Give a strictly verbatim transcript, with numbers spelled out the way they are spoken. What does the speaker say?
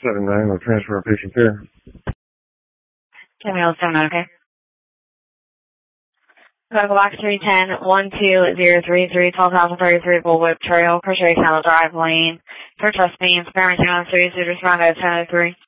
seven nine will transfer patient care. Camille seven nine, okay. Medical box three ten one two zero three three twelve thousand thirty-three Bullwhip Trail, Crochet Saddle Drive Lane. For trust me, experiencing on three, so respond at ten oh three.